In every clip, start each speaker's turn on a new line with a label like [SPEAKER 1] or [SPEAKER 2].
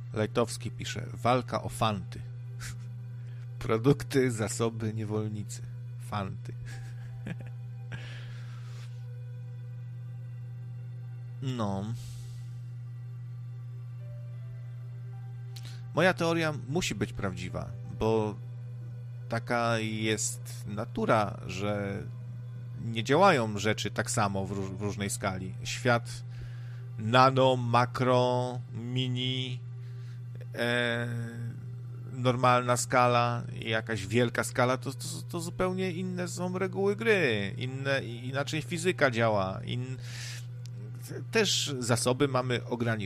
[SPEAKER 1] Lejtowski pisze, walka o fanty. Produkty, zasoby, niewolnicy. Fanty. No. Moja teoria musi być prawdziwa, bo taka jest natura, że nie działają rzeczy tak samo w różnej skali. Świat nano, makro, mini, normalna skala i jakaś wielka skala, to zupełnie inne są reguły gry, inaczej fizyka działa, też zasoby mamy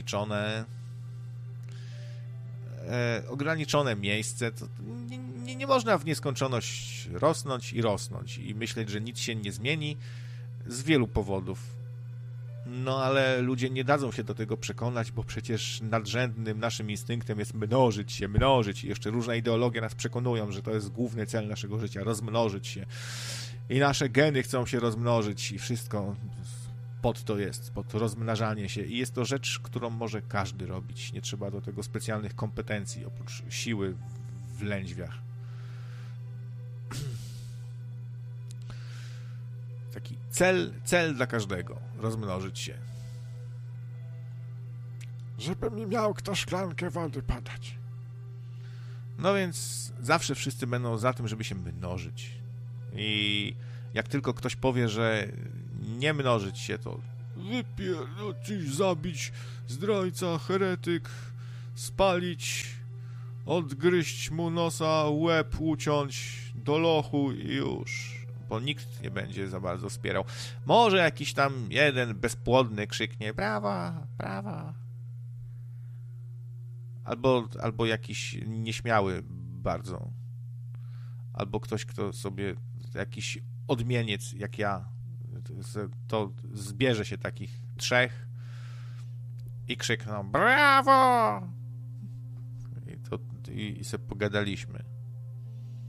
[SPEAKER 1] ograniczone miejsce, to nie można w nieskończoność rosnąć i myśleć, że nic się nie zmieni z wielu powodów. No ale ludzie nie dadzą się do tego przekonać, bo przecież nadrzędnym naszym instynktem jest mnożyć i jeszcze różne ideologie nas przekonują, że to jest główny cel naszego życia, rozmnożyć się. I nasze geny chcą się rozmnożyć i wszystko pod rozmnażanie się. I jest to rzecz, którą może każdy robić. Nie trzeba do tego specjalnych kompetencji, oprócz siły w lędźwiach. Taki cel dla każdego. Rozmnożyć się.
[SPEAKER 2] Żeby mi miał kto szklankę wody podać.
[SPEAKER 1] No więc zawsze wszyscy będą za tym, żeby się mnożyć. I jak tylko ktoś powie, że nie mnożyć się, to wypierdolić, zabić zdrajca, heretyk, spalić, odgryźć mu nosa, łeb uciąć do lochu i już. Bo nikt nie będzie za bardzo wspierał. Może jakiś tam jeden bezpłodny krzyknie brawa, brawa. Albo jakiś nieśmiały bardzo. Albo ktoś, kto sobie, jakiś odmieniec jak ja, to zbierze się takich 3 i krzykną brawo! I sobie pogadaliśmy.